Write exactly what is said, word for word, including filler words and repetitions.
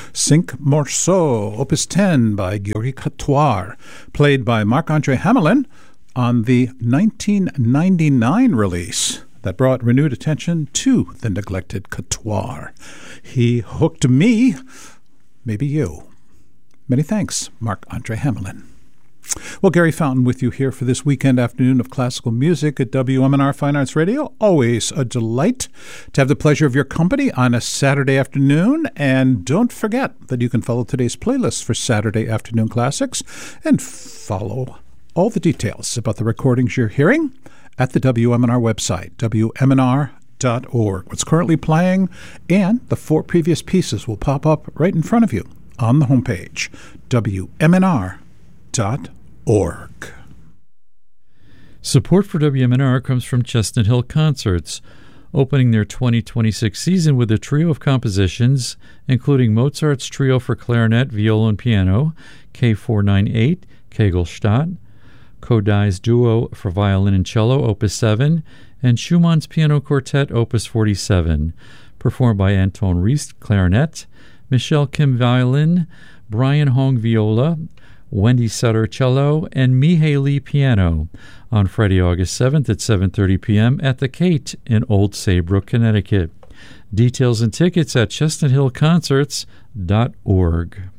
Cinq Morceaux, Opus ten by György Katvár, played by Marc-André Hamelin on the nineteen ninety-nine release that brought renewed attention to the neglected Katvár. He hooked me, maybe you. Many thanks, Marc-André Hamelin. Well, Gary Fountain with you here for this weekend afternoon of classical music at W M N R Fine Arts Radio. Always a delight to have the pleasure of your company on a Saturday afternoon. And don't forget that you can follow today's playlist for Saturday Afternoon Classics and follow all the details about the recordings you're hearing at the W M N R website, W M N R dot org. What's currently playing and the four previous pieces will pop up right in front of you on the homepage, W M N R dot org. Support for W M N R comes from Chestnut Hill Concerts, opening their twenty twenty-six season with a trio of compositions, including Mozart's Trio for Clarinet, Viola, and Piano, K four ninety-eight, Kegelstadt, Kodai's Duo for Violin and Cello, Opus seven, and Schumann's Piano Quartet, Opus forty-seven, performed by Anton Ries, Clarinet, Michelle Kim, Violin, Brian Hong, Viola, Wendy Sutter, Cello, and Mihai Lee, Piano, on Friday, August seventh at seven thirty p.m. at the Kate in Old Saybrook, Connecticut. Details and tickets at chestnut hill concerts dot org.